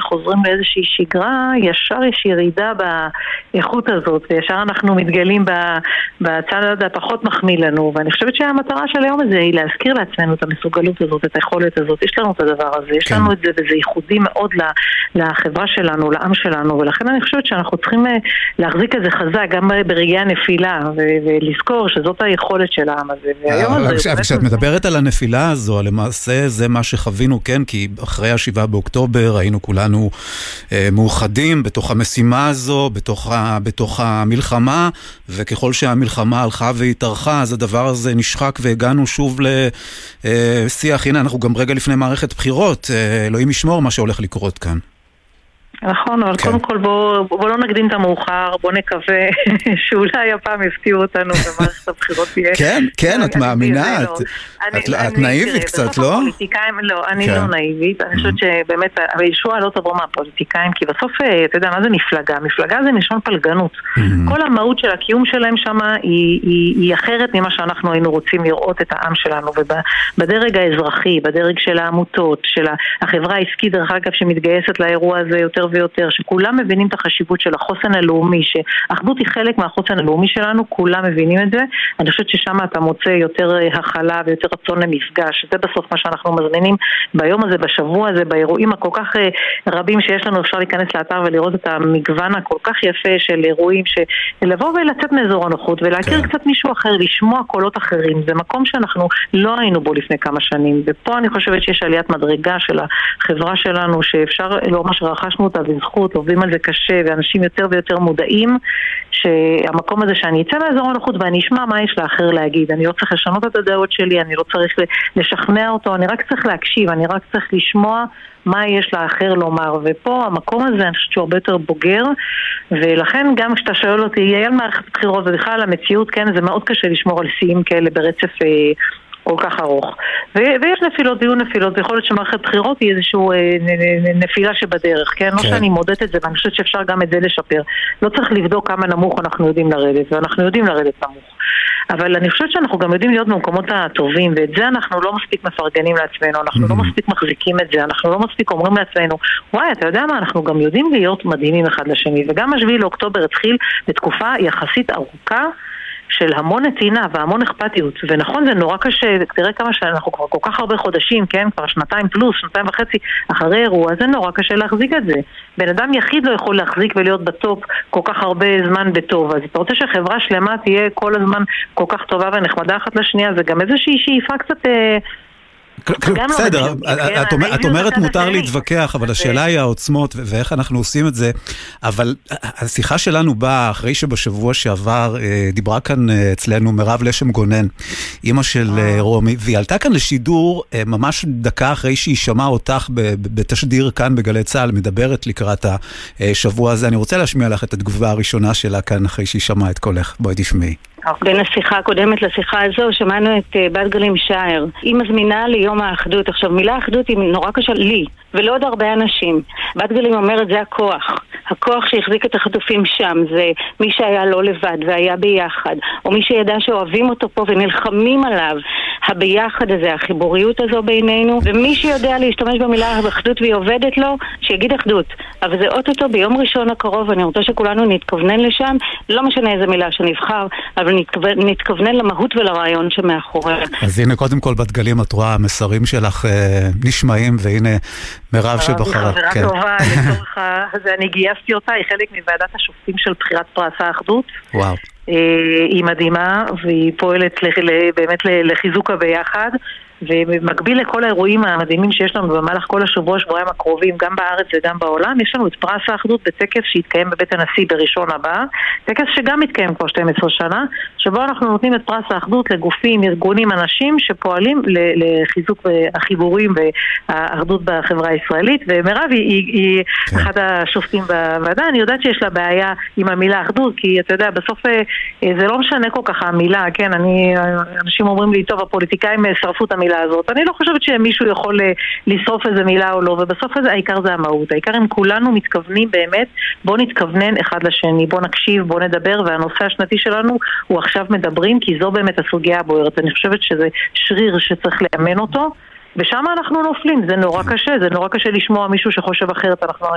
חוזרים לאיזושהי שגרה, ישר יש ירידה באיכות הזאת, וישר אנחנו מתגלים בצד הפחות מחמיא לנו, ואני חושבת שהמטרה של היום הזה היא להזכיר לעצמנו את המסוגלות הזאת, את היכולת הזאת, יש לנו את הדבר הזה, יש לנו את זה, וזה ייחודי מאוד לחברה שלנו, לעם שלנו, ולכן אני חושבת שאנחנו צריכים להחזיק את זה חזק, גם ברגעי הנפילה, ולזכור שזאת היכולת של העם הזה. כשאת מדברת על הנפילה הזו, למעשה זה מה שחווינו, כן, כי אחרי 7 באוקטובר היינו כולנו מאוחדים בתוך המשימה הזו, בתוך המלחמה, וככל שהמלחמה הלכה והתארכה, אז הדבר הזה נשחק והגענו שוב לשיח. הנה, אנחנו גם רגע לפני מערכת בחירות, אלוהים ישמור מה שהולך לקרות כאן. נכון, אבל קודם כל בוא לא נקדים את המאוחר, בוא נקווה שאולי הפעם יפתיעו אותנו במערכת הבחירות תהיה. כן, כן, את מאמינה, את נאיבית קצת, לא? לא, אני לא נאיבית, אני חושבת שבאמת הישועה לא תבוא מהפוליטיקאים, כי בסוף, אתה יודע, מה זה מפלגה? מפלגה זה נשמע פלגנות. כל המהות של הקיום שלהם שם היא אחרת ממה שאנחנו היינו רוצים לראות את העם שלנו, ובדרג האזרחי, בדרג של העמותות, של החברה העסקית, דרך אגב, שמתגייסת לאירוע הזה יותר ויותר, שכולם מבינים את החשיבות של החוסן הלאומי, שאחדות היא חלק מהחוסן הלאומי שלנו, כולם מבינים את זה. אני חושבת ששם אתה מוצא יותר הכלה ויותר רצון למפגש. זה בסוף מה שאנחנו מזמינים ביום הזה, בשבוע הזה, באירועים הכל כך רבים שיש לנו. אפשר להיכנס לאתר ולראות את המגוון הכל כך יפה של אירועים, שלבוא ולצאת מאזור הנוחות ולהכיר קצת מישהו אחר, לשמוע קולות אחרים. זה מקום שאנחנו לא היינו בו לפני כמה שנים, ופה אני חושבת שיש עליית מדרגה של החברה שלנו, שאפשר לומר שרכשנו אותה בזכות, עובדים על זה קשה, ואנשים יותר ויותר מודעים שהמקום הזה שאני אצא מאזור הנוחות ואני אשמע מה יש לאחר להגיד. אני לא צריך לשנות את הדעות שלי, אני לא צריך לשכנע אותו, אני רק צריך להקשיב, אני רק צריך לשמוע מה יש לאחר לומר. ופה המקום הזה אני חושבת שהוא הרבה יותר בוגר, ולכן גם כשאתה שואל אותי, יהיה על מערכת בחירות ובכלל המציאות, כן, זה מאוד קשה לשמור על שיאים כאלה ברצף כל כך ארוך. ויש נפילות, דיון נפילות, ויכול להיות שמערכת בחירות היא איזשהו נפילה שבדרך, כן? לא שאני מודדת את זה, ואני חושבת שאפשר גם את זה לשפר. לא צריך לבדוק כמה נמוך אנחנו יודעים לרדת, ואנחנו יודעים לרדת נמוך. אבל אני חושבת שאנחנו גם יודעים להיות במקומות הטובים, ואת זה אנחנו לא מספיק מפרגנים לעצמנו, אנחנו לא מספיק מחזיקים את זה, אנחנו לא מספיק אומרים לעצמנו, וואי, אתה יודע מה, אנחנו גם יודעים להיות מדהימים אחד לשני, וגם 7 לאוקטובר התחיל בתקופה יחסית ארוכה, של המון נתינה והמון אכפתיות. ונכון, זה נורא קשה, תראה כמה שאנחנו כבר כל כך הרבה חודשים, כן? כבר 2 פלוס, 2.5 אחרי אירוע, זה נורא קשה להחזיק את זה. בן אדם יחיד לא יכול להחזיק ולהיות בטופ כל כך הרבה זמן בטוב. אז אתה רוצה שחברה שלמה תהיה כל הזמן כל כך טובה ונחמדה אחת לשנייה, זה גם איזושהי שאיפה קצת בסדר, את אומרת מותר להתווכח, אבל השאלה היא העוצמות ואיך אנחנו עושים את זה. אבל השיחה שלנו באה אחרי שבשבוע שעבר דיברה כאן אצלנו מירב לשם גונן, אמא של רומי, והיא עלתה כאן לשידור ממש דקה אחרי שהיא שמעה אותך בתשדיר כאן בגלי צהל, מדברת לקראת השבוע הזה. אני רוצה להשמיע לך את התגובה הראשונה שלה כאן אחרי שהיא שמעה את קולך. בואי תשמעי. בין השיחה הקודמת לשיחה הזו שמענו את בת גלים שער. היא מזמינה ליום האחדות. עכשיו, מילה אחדות היא נורא קשה לי ולא עוד הרבה אנשים. בת גלים אומרת זה הכוח שהחזיק את החטופים שם, זה מי שהיה לא לבד והיה ביחד, או מי שידע שאוהבים אותו פה ונלחמים עליו. הביחד הזה, החיבוריות הזו בינינו, ומי שיודע להשתמש במילה אחדות והיא עובדת לו, שיגיד אחדות. אבל זה אוטוטו ביום ראשון הקרוב, אני רוצה שכולנו נתכוונן לשם, לא משנה איזה מילה שנבחר, אבל נתכוונן למהות ולרעיון שמאחוריה. אז הנה קודם כל בת גלים, את רואה, המסרים שלך נשמעים, והנה מירב שבחרה. חברה טובה, לצורך הזה אני גייסתי אותה, היא חלק מוועדת השופטים של בחירת פרס האחדות. וואו. היא מדהימה, והיא פועלת באמת לחיזוק הביחד, ומקביל לכל האירועים המדהימים שיש לנו במהלך כל שבועיים הקרובים, גם בארץ וגם בעולם, יש לנו את פרס האחדות בטקס שיתקיים בבית הנשיא בראשון הבא, טקס שגם מתקיים כבר 12 שנה, שבו אנחנו נותנים את פרס האחדות לגופים, ארגונים, אנשים שפועלים לחיזוק החיבורים והאחדות בחברה הישראלית, ומירב היא אחת השופטים בוועדה. אני יודעת שיש לה בעיה עם המילה אחדות, כי אתה יודע, בסוף זה לא משנה כל כך המילה, כן, אנשים אומרים לי, טוב, הפוליטיקאים שרפו את המילה הזאת. אני לא חושבת שמישהו יכול לשרוף איזה מילה או לא, ובסוף הזה העיקר זה המהות. העיקר אם כולנו מתכוונים באמת, בוא נתכוונן אחד לשני, בוא נקשיב, בוא נדבר, והנושא השנתי שלנו הוא עכשיו מדברים, כי זו באמת הסוגיה הבוערת. אני חושבת שזה שריר שצריך לאמן אותו, ושם אנחנו נופלים. זה נורא קשה לשמוע מישהו שחושב אחרת. אנחנו